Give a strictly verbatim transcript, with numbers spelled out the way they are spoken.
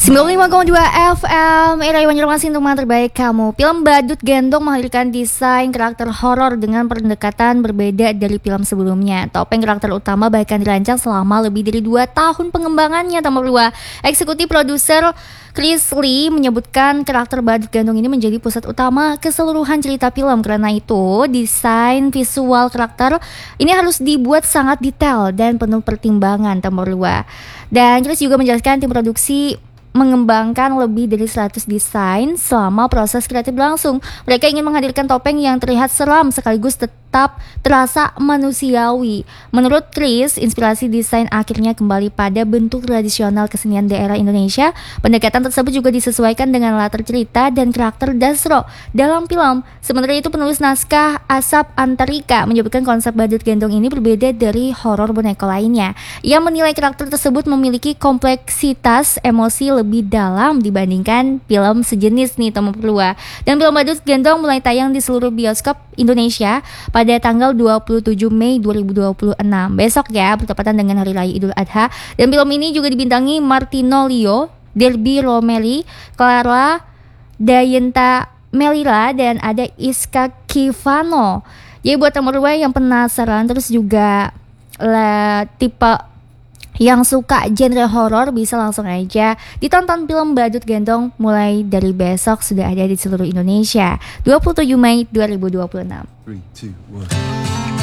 sembilan puluh lima koma dua F M Era Iwan Masih untuk teman terbaik kamu. Film Badut Gendong menghadirkan desain karakter horor dengan pendekatan berbeda dari film sebelumnya. Topeng karakter utama bahkan dirancang selama lebih dari dua tahun pengembangannya. Tambah dua, eksekutif produser Chris Lee menyebutkan karakter Badut Gendong ini menjadi pusat utama keseluruhan cerita film. Karena itu, desain visual karakter ini harus dibuat sangat detail dan penuh pertimbangan. Tambah dua. Dan Chris juga menjelaskan tim produksi mengembangkan lebih dari seratus desain selama proses kreatif berlangsung. Mereka ingin menghadirkan topeng yang terlihat seram sekaligus tetap terasa manusiawi. Menurut Chris, inspirasi desain akhirnya kembali pada bentuk tradisional kesenian daerah Indonesia. Pendekatan tersebut juga disesuaikan dengan latar cerita dan karakter Dasro dalam film. Sementara itu, penulis naskah Asap Antarika menyebutkan konsep Badut Gendong ini berbeda dari horor boneka lainnya. Ia menilai karakter tersebut memiliki kompleksitas emosi lebih lebih dalam dibandingkan film sejenis nih teman perlua. Dan film Badut Gendong mulai tayang di seluruh bioskop Indonesia pada tanggal dua puluh tujuh Mei dua ribu dua puluh enam besok ya, bertepatan dengan Hari Raya Idul Adha. Dan film ini juga dibintangi Martino Lio, Derby Romeli, Clara Dayenta Melira, dan ada Iska Kivano. Jadi buat teman perlua yang penasaran terus juga lah, tipe yang suka genre horor bisa langsung aja ditonton film Badut Gendong mulai dari besok, sudah ada di seluruh Indonesia dua puluh tujuh Mei dua ribu dua puluh enam. three, two, one